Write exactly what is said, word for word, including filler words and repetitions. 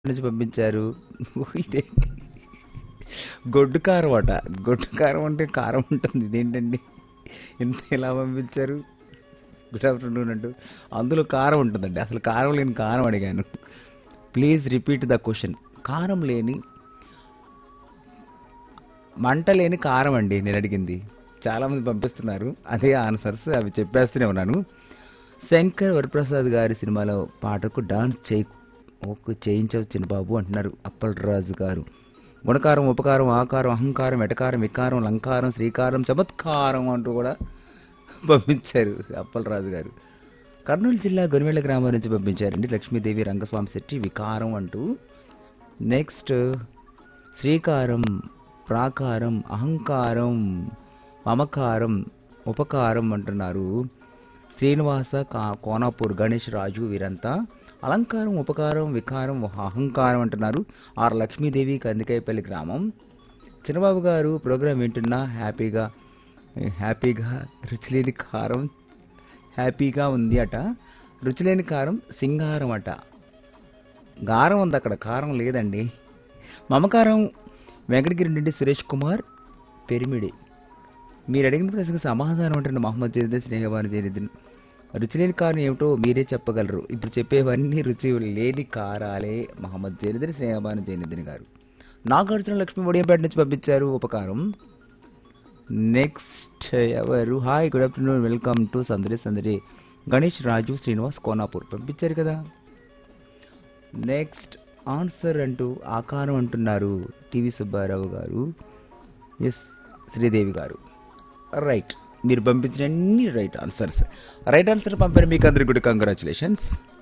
నుంచి పంపించారు. ఇదే గొడ్డు కారం అట. గొడ్డు కారం అంటే కారం ఉంటుంది. ఇదేంటండి ఇంత ఎలా పంపించారు? గుడ్ ఆఫ్టర్నూన్ అంటూ. అందులో కారం ఉంటుందండి. అసలు కారం లేని కారం అడిగాను. Please repeat the question. కారం లేని మంట లేని కారం అండి నేను అడిగింది. చాలా మంది పంపిస్తున్నారు అదే ఆన్సర్స్, అవి చెప్పేస్తూనే ఉన్నాను. శంకర్ వరప్రసాద్ గారి సినిమాలో పాటకు డాన్స్ చేయి ఓకే చేయించవు చిన్నబాబు అంటున్నారు అప్పలరాజు గారు. గుణకారం, ఉపకారం, ఆకారం, అహంకారం, ఎటకారం, వికారం, లంకారం, శ్రీకారం, చమత్కారం అంటూ కూడా పంపించారు అప్పలరాజు గారు. కర్నూలు జిల్లా గొనివెళ్ల గ్రామం నుంచి పంపించారండి లక్ష్మీదేవి రంగస్వామి శెట్టి వికారం అంటూ. నెక్స్ట్ శ్రీకారం, ప్రాకారం, అహంకారం, మమకారం, ఉపకారం అంటున్నారు శ్రీనివాస కా కోనాపూర్ గణేష్ రాజు. వీరంతా అలంకారం, ఉపకారం, వికారం, అహంకారం అంటున్నారు. ఆర్ లక్ష్మీదేవి కందికాయపల్లి గ్రామం. చిన్నబాబు గారు ప్రోగ్రాం వింటున్నా హ్యాపీగా హ్యాపీగా రుచిలేని కారం హ్యాపీగా ఉంది అట. రుచిలేని కారం సింగారం అట. గారం ఉంది అక్కడ, కారం లేదండి. మమకారం వెంకటగిరి నుండి సురేష్ కుమార్ పెరిమిడి. మీరు అడిగిన ప్రశ్నకు సమాధానం అంటున్న మహమ్మద్ జైనుద్దీన్ స్నేహబాను జైనుద్దీన్. రుచి లేని కారం ఏమిటో మీరే చెప్పగలరు. ఇప్పుడు చెప్పేవన్నీ రుచి లేని కారాలే. మహమ్మద్ జైనుద్దీన్ స్నేహబాను జైనుద్దీన్ గారు. నాగార్జున లక్ష్మీ ఒడియంపేట నుంచి పంపించారు ఉపకారం. నెక్స్ట్ ఎవరు? Hi good afternoon, welcome to సందడి సందడి. గణేష్ రాజు శ్రీనివాస్ కోనాపూర్ పంపించారు కదా. నెక్స్ట్ ఆన్సర్ అంటూ ఆకారం అంటున్నారు టీవీ సుబ్బారావు గారు. ఎస్ శ్రీదేవి గారు. రైట్, మీరు పంపించిన అన్ని రైట్ ఆన్సర్స్. రైట్ ఆన్సర్ పంపారు, మీకు అందరికీ కూడా కంగ్రాచులేషన్స్.